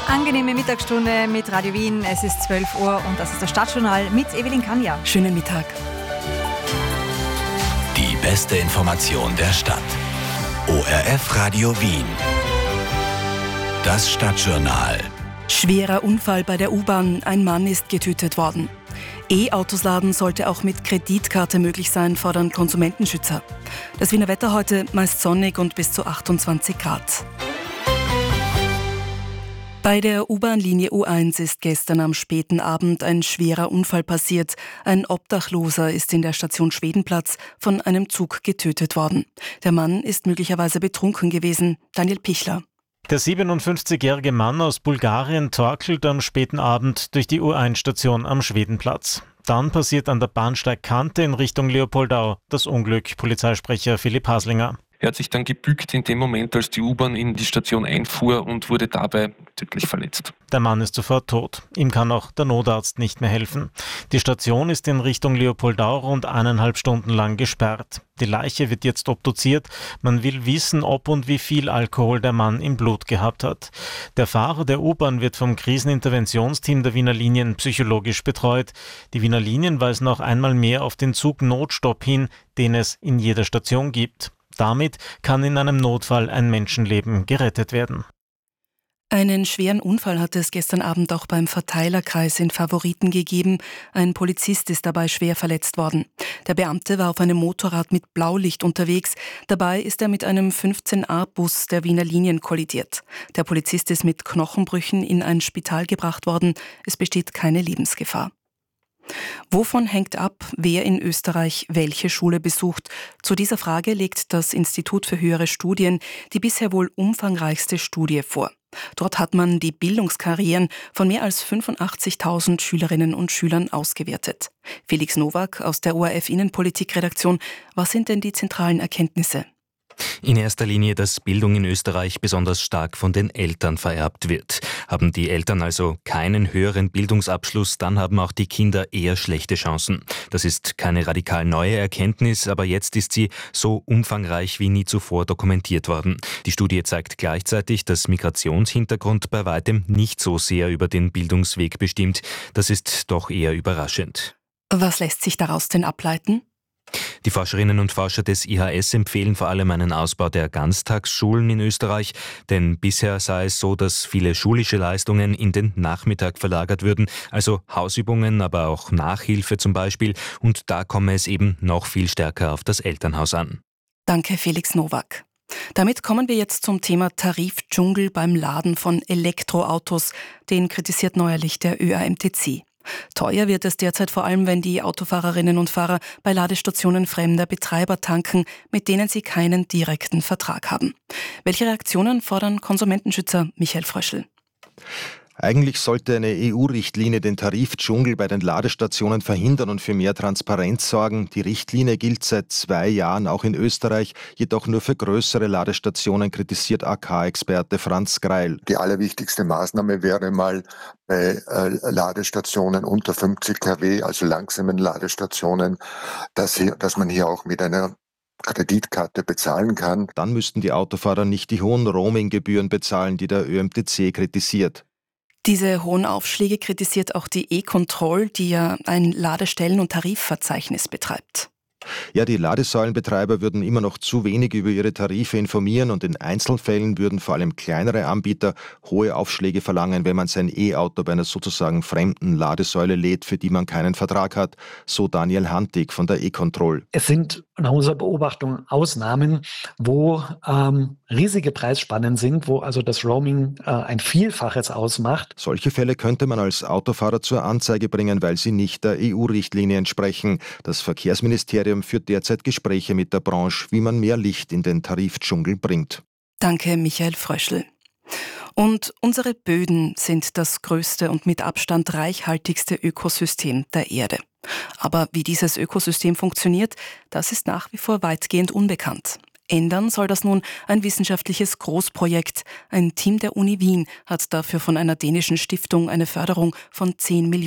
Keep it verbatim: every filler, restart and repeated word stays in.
Angenehme Mittagsstunde mit Radio Wien. Es ist zwölf Uhr und das ist das Stadtjournal mit Evelyn Kanja. Schönen Mittag. Die beste Information der Stadt. O R F Radio Wien. Das Stadtjournal. Schwerer Unfall bei der U-Bahn. Ein Mann ist getötet worden. E-Autos laden sollte auch mit Kreditkarte möglich sein, fordern Konsumentenschützer. Das Wiener Wetter heute meist sonnig und bis zu achtundzwanzig Grad. Bei der U-Bahn-Linie U eins ist gestern am späten Abend ein schwerer Unfall passiert. Ein Obdachloser ist in der Station Schwedenplatz von einem Zug getötet worden. Der Mann ist möglicherweise betrunken gewesen. Daniel Pichler. Der siebenundfünfzigjährige Mann aus Bulgarien torkelt am späten Abend durch die U eins Station am Schwedenplatz. Dann passiert an der Bahnsteigkante in Richtung Leopoldau das Unglück, Polizeisprecher Philipp Haslinger. Er hat sich dann gebückt in dem Moment, als die U-Bahn in die Station einfuhr und wurde dabei tödlich verletzt. Der Mann ist sofort tot. Ihm kann auch der Notarzt nicht mehr helfen. Die Station ist in Richtung Leopoldau rund eineinhalb Stunden lang gesperrt. Die Leiche wird jetzt obduziert. Man will wissen, ob und wie viel Alkohol der Mann im Blut gehabt hat. Der Fahrer der U-Bahn wird vom Kriseninterventionsteam der Wiener Linien psychologisch betreut. Die Wiener Linien weisen auch einmal mehr auf den Zugnotstopp hin, den es in jeder Station gibt. Damit kann in einem Notfall ein Menschenleben gerettet werden. Einen schweren Unfall hat es gestern Abend auch beim Verteilerkreis in Favoriten gegeben. Ein Polizist ist dabei schwer verletzt worden. Der Beamte war auf einem Motorrad mit Blaulicht unterwegs. Dabei ist er mit einem fünfzehn A-Bus der Wiener Linien kollidiert. Der Polizist ist mit Knochenbrüchen in ein Spital gebracht worden. Es besteht keine Lebensgefahr. Wovon hängt ab, wer in Österreich welche Schule besucht? Zu dieser Frage legt das Institut für höhere Studien die bisher wohl umfangreichste Studie vor. Dort hat man die Bildungskarrieren von mehr als fünfundachtzigtausend Schülerinnen und Schülern ausgewertet. Felix Nowak aus der O R F Innenpolitik-Redaktion. Was sind denn die zentralen Erkenntnisse? In erster Linie, dass Bildung in Österreich besonders stark von den Eltern vererbt wird. Haben die Eltern also keinen höheren Bildungsabschluss, dann haben auch die Kinder eher schlechte Chancen. Das ist keine radikal neue Erkenntnis, aber jetzt ist sie so umfangreich wie nie zuvor dokumentiert worden. Die Studie zeigt gleichzeitig, dass Migrationshintergrund bei weitem nicht so sehr über den Bildungsweg bestimmt. Das ist doch eher überraschend. Was lässt sich daraus denn ableiten? Die Forscherinnen und Forscher des I H S empfehlen vor allem einen Ausbau der Ganztagsschulen in Österreich, denn bisher sei es so, dass viele schulische Leistungen in den Nachmittag verlagert würden, also Hausübungen, aber auch Nachhilfe zum Beispiel, und da komme es eben noch viel stärker auf das Elternhaus an. Danke, Felix Nowak. Damit kommen wir jetzt zum Thema Tarifdschungel beim Laden von Elektroautos. Den kritisiert neuerlich der Ö A M T C. Teuer wird es derzeit vor allem, wenn die Autofahrerinnen und Fahrer bei Ladestationen fremder Betreiber tanken, mit denen sie keinen direkten Vertrag haben. Welche Reaktionen fordern Konsumentenschützer Michael Fröschl? Eigentlich sollte eine E U-Richtlinie den Tarifdschungel bei den Ladestationen verhindern und für mehr Transparenz sorgen. Die Richtlinie gilt seit zwei Jahren auch in Österreich, jedoch nur für größere Ladestationen, kritisiert A K-Experte Franz Greil. Die allerwichtigste Maßnahme wäre mal bei äh, Ladestationen unter fünfzig Kilowatt, also langsamen Ladestationen, dass, hier, dass man hier auch mit einer Kreditkarte bezahlen kann. Dann müssten die Autofahrer nicht die hohen Roaminggebühren bezahlen, die der Ö A M T C kritisiert. Diese hohen Aufschläge kritisiert auch die E-Control, die ja ein Ladestellen- und Tarifverzeichnis betreibt. Ja, die Ladesäulenbetreiber würden immer noch zu wenig über ihre Tarife informieren und in Einzelfällen würden vor allem kleinere Anbieter hohe Aufschläge verlangen, wenn man sein E-Auto bei einer sozusagen fremden Ladesäule lädt, für die man keinen Vertrag hat, so Daniel Hantig von der E-Control. Es sind nach unserer Beobachtung Ausnahmen, wo ähm, riesige Preisspannen sind, wo also das Roaming äh, ein Vielfaches ausmacht. Solche Fälle könnte man als Autofahrer zur Anzeige bringen, weil sie nicht der E U-Richtlinie entsprechen. Das Verkehrsministerium führt derzeit Gespräche mit der Branche, wie man mehr Licht in den Tarifdschungel bringt. Danke, Michael Fröschl. Und unsere Böden sind das größte und mit Abstand reichhaltigste Ökosystem der Erde. Aber wie dieses Ökosystem funktioniert, das ist nach wie vor weitgehend unbekannt. Ändern soll das nun ein wissenschaftliches Großprojekt. Ein Team der Uni Wien hat dafür von einer dänischen Stiftung eine Förderung von zehn Millionen